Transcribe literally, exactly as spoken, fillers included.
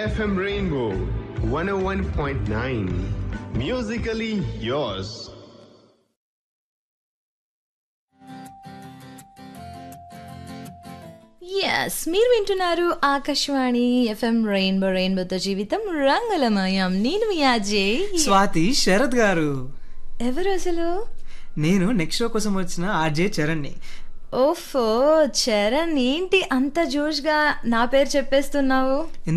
F M Rainbow one oh one point nine. Musically yours. Yes మీరు వింటున్నారు Akashvani FM rainbow రెయిన్బోతో జీవితం రంగులమయం. నేను మీ అజయ్. స్వాతి శరత్ గారు. ఎవరు అసలు? నేను నెక్స్ట్ షో కోసం వచ్చిన ఆర్జే చరణ్ని. ఓఫో చరణ్, ఏంటి అంత జోష్గా నా పేరు చెప్పేస్తున్నావు?